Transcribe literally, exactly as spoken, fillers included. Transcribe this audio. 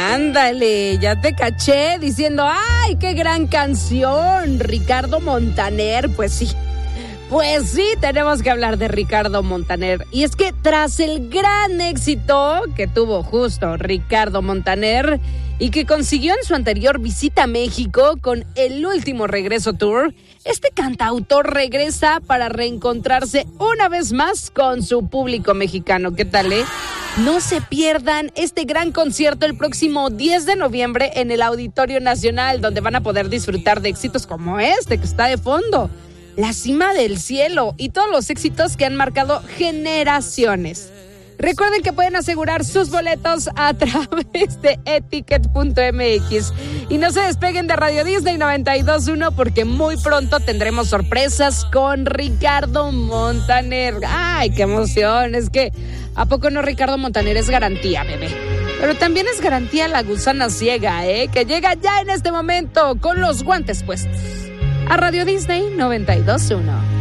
Ándale, ya te caché diciendo, ¡ay, qué gran canción! Ricardo Montaner, pues sí. Pues sí, tenemos que hablar de Ricardo Montaner. Y es que tras el gran éxito que tuvo justo Ricardo Montaner y que consiguió en su anterior visita a México con el último Regreso Tour, este cantautor regresa para reencontrarse una vez más con su público mexicano. ¿Qué tal, eh? No se pierdan este gran concierto el próximo diez de noviembre en el Auditorio Nacional, donde van a poder disfrutar de éxitos como este que está de fondo, La Cima del Cielo, y todos los éxitos que han marcado generaciones. Recuerden que pueden asegurar sus boletos a través de eticket punto m x. Y no se despeguen de Radio Disney noventa y dos punto uno porque muy pronto tendremos sorpresas con Ricardo Montaner. ¡Ay, qué emoción! Es que, ¿a poco no Ricardo Montaner es garantía, bebé? Pero también es garantía La Gusana Ciega, ¿eh? Que llega ya en este momento con los guantes puestos. A Radio Disney noventa y dos punto uno.